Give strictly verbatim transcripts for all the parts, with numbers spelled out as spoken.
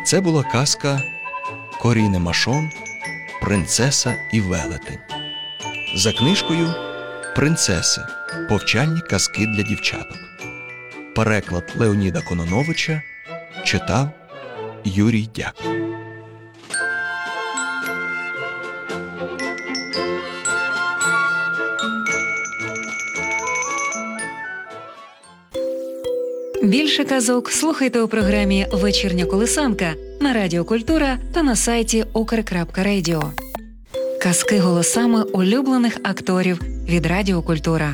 Це була казка Коріне Машон «Принцеса і велетень». За книжкою «Принцеси. Повчальні казки для дівчаток». Переклад Леоніда Кононовича читав Юрій Дяк. Більше казок слухайте у програмі «Вечірня колисанка» на Радіо Культура та на сайті укр крапка радіо. Казки голосами улюблених акторів від Радіо Культура.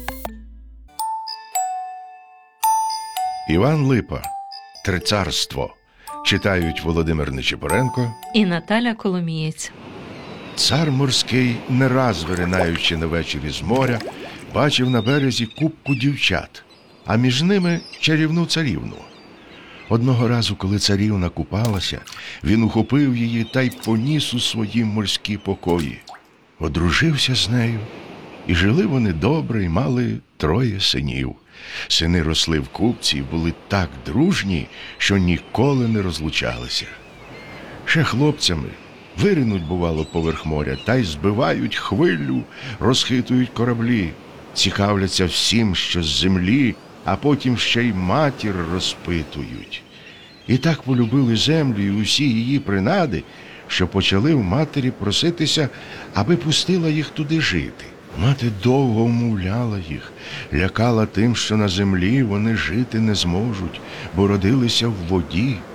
Іван Липа. Трицарство. Читають Володимир Нечипоренко і Наталя Коломієць. Цар морський, не раз виринаючи на вечері з моря, бачив на березі купку дівчат, а між ними чарівну царівну. Одного разу, коли царівна купалася, він ухопив її та й поніс у свої морські покої. Одружився з нею, і жили вони добре, і мали троє синів. Сини росли в купці і були так дружні, що ніколи не розлучалися. Ще хлопцями виринуть, бувало, поверх моря, та й збивають хвилю, розхитують кораблі, цікавляться всім, що з землі, а потім ще й матір розпитують. І так полюбили землю і усі її принади, що почали в матері проситися, аби пустила їх туди жити. Мати довго вмовляла їх, лякала тим, що на землі вони жити не зможуть, бо родилися в воді.